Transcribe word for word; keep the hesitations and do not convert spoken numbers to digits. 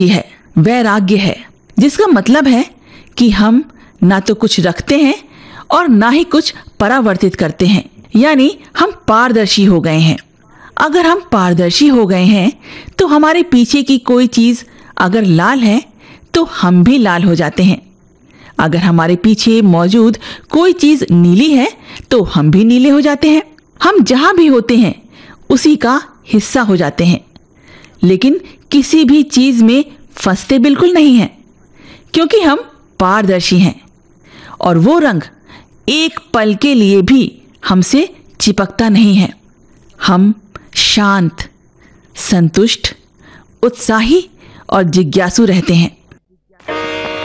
है, वैराग्य है, जिसका मतलब है कि हम ना तो कुछ रखते हैं और ना ही कुछ परावर्तित करते हैं, यानी हम पारदर्शी हो गए हैं। अगर हम पारदर्शी हो गए हैं तो हमारे पीछे की कोई चीज अगर लाल है तो हम भी लाल हो जाते हैं। अगर हमारे पीछे मौजूद कोई चीज नीली है तो हम भी नीले हो जाते हैं। हम जहां भी होते हैं उसी का हिस्सा हो जाते हैं, लेकिन किसी भी चीज में फंसते बिल्कुल नहीं हैं, क्योंकि हम पारदर्शी हैं और वो रंग एक पल के लिए भी हमसे चिपकता नहीं है। हम शांत, संतुष्ट, उत्साही और जिज्ञासु रहते हैं।